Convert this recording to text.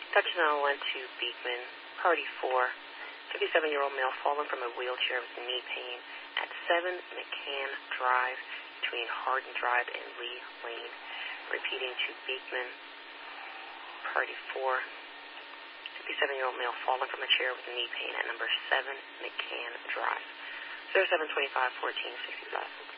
Touchdown went to Beekman. Party 4. 57-year-old male fallen from a wheelchair with knee pain at 7 McCann Drive between Hardin Drive and Lee Lane. Repeating to Beekman. Party 4. 57-year-old male fallen from a chair with knee pain at number 7 McCann Drive. 0725 1465.